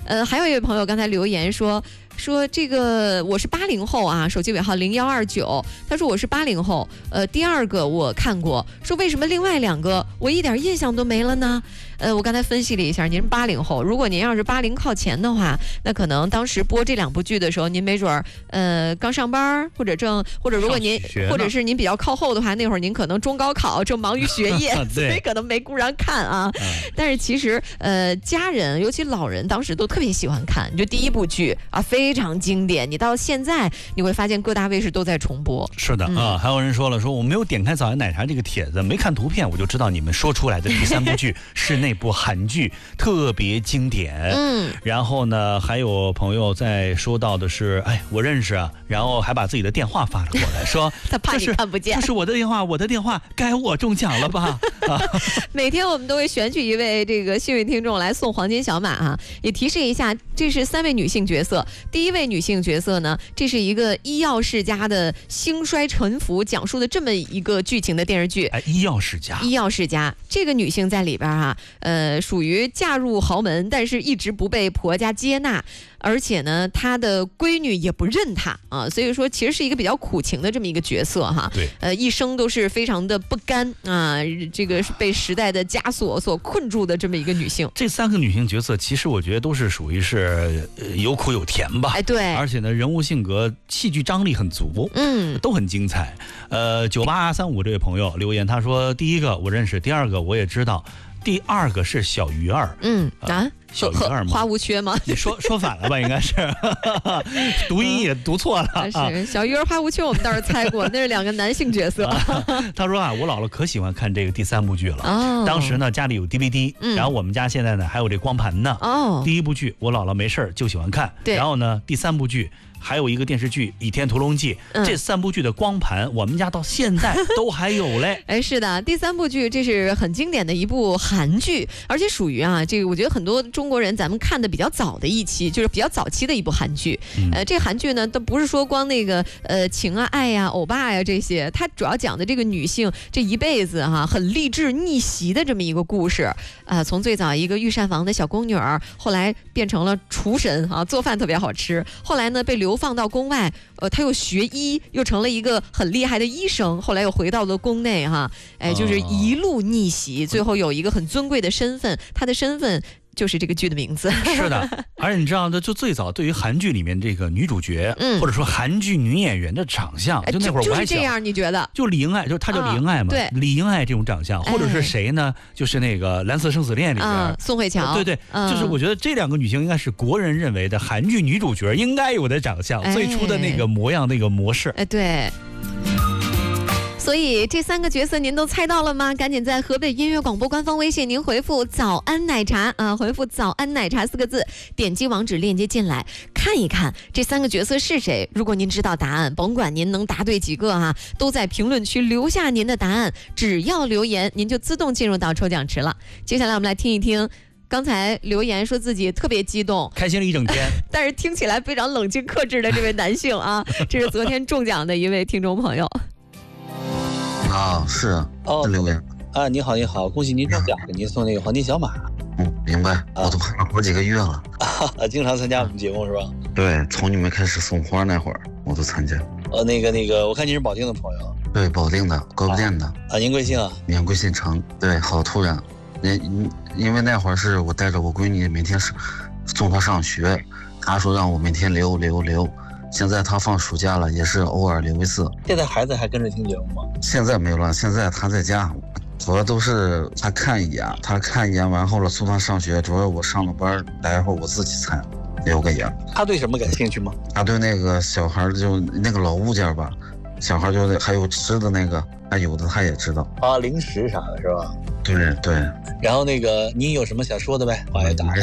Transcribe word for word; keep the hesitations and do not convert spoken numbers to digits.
呃，还有一位朋友刚才留言说。说这个我是八零后啊，手机尾号零幺二九。他说我是八零后，呃，第二个我看过。说为什么另外两个我一点印象都没了呢？呃，我刚才分析了一下，您是八零后，如果您要是八零靠前的话，那可能当时播这两部剧的时候，您没准儿呃刚上班，或者正或者如果您或者是您比较靠后的话，那会儿您可能中高考正忙于学业，所以可能没顾上看啊。嗯、但是其实呃家人尤其老人当时都特别喜欢看，就第一部剧啊非。非常经典，你到现在你会发现各大卫视都在重播。 是的、嗯、啊，还有人说了，说我没有点开早安奶茶这个帖子，没看图片，我就知道你们说出来的第三部剧是那部韩剧，特别经典。嗯，然后呢，还有朋友在说到的是，哎，我认识啊，然后还把自己的电话发了过来，说他怕你看不见， 这是我的电话，我的电话该我中奖了吧？啊、 每天我们都会选取一位这个幸运听众来送黄金小马啊，也提示一下，这是三位女性角色。第一位女性角色呢，这是一个医药世家的兴衰沉浮，讲述的这么一个剧情的电视剧。 哎，医药世家， 医药世家，这个女性在里边啊，呃，属于嫁入豪门，但是一直不被婆家接纳。而且呢，她的闺女也不认她啊，所以说其实是一个比较苦情的这么一个角色哈。 对， 呃，一生都是非常的不甘啊，这个是被时代的枷锁所困住的这么一个女性。 这三个女性角色，其实我觉得都是属于是、呃、有苦有甜吧。 哎，对， 而且呢，人物性格、戏剧张力很足， 嗯， 都很精彩。呃，九八三五这位朋友留言，他说：第一个我认识，第二个我也知道。第二个是小鱼儿， 嗯啊， 小鱼儿吗？ 花无缺吗？ 你说说反了吧？应该是读音也读错了。 嗯、是小鱼儿花无缺，我们倒是猜过，那是两个男性角色。 啊、他说啊，我姥姥可喜欢看这个第三部剧了。哦，当时呢家里有 D V D，、嗯、然后我们家现在呢还有这光盘呢。哦，第一部剧我姥姥没事就喜欢看，对。然后呢第三部剧。还有一个电视剧《倚天屠龙记》，嗯，这三部剧的光盘，我们家到现在都还有嘞。 哎，是的，第三部剧这是很经典的一部韩剧，而且属于啊，这个我觉得很多中国人咱们看的比较早的一期，就是比较早期的一部韩剧。嗯、呃，这韩剧呢，都不是说光那个呃情啊、爱呀、欧巴呀这些，它主要讲的这个女性这一辈子哈、啊，很励志逆袭的这么一个故事。啊、呃，从最早一个御膳房的小宫女儿，后来变成了厨神啊，做饭特别好吃。后来呢，被流放到宫外，呃，他又学医，又成了一个很厉害的医生。后来又回到了宫内，哈，哎，就是一路逆袭，最后有一个很尊贵的身份。他的身份就是这个剧的名字。 是的，而且你知道的，就最早对于韩剧里面这个女主角，嗯，或者说韩剧女演员的长相，就那会儿我还就是这样，你觉得？ 就李英爱，就她叫李英爱嘛， 对， 李英爱这种长相，或者是谁呢？就是那个《蓝色生死恋》里边宋慧乔， 对对，就是我觉得这两个女性应该是国人认为的韩剧女主角应该有的长相，最初的那个模样、那个模式。 哎，对。所以这三个角色您都猜到了吗？赶紧在河北音乐广播官方微信您回复早安奶茶啊，回复早安奶茶四个字，点击网址链接进来看一看这三个角色是谁。如果您知道答案，甭管您能答对几个哈、啊，都在评论区留下您的答案，只要留言您就自动进入到抽奖池了。接下来我们来听一听刚才留言说自己特别激动， 开心了一整天， 但是听起来非常冷静克制的这位男性啊，这是昨天中奖的一位听众朋友。 啊，是哦，留言啊，你好，你好，恭喜您中奖，给您送那个黄金小马。 嗯，明白，我都盼了好几个月了。 啊，经常参加我们节目是吧？ 对，从你们开始送花那会儿，我都参加。 呃，那个那个，我看您是保定的朋友。 对，保定的，高碑店的。 啊，您贵姓啊？ 免贵姓程。对，好突然。因因为那会儿是我带着我闺女每天是送她上学，她说让我每天留留留。现在他放暑假了，也是偶尔留一次。 现在孩子还跟着听节目吗？ 现在没有了，现在他在家，主要都是他看一眼，他看一眼完后了送他上学，主要我上了班，待会儿我自己才留个言。 他对什么感兴趣吗？ 他对那个小孩就那个老物件吧，小孩就还有吃的那个，他有的他也知道啊，零食啥的是吧？ 对对。 然后那个你有什么想说的呗？话也打。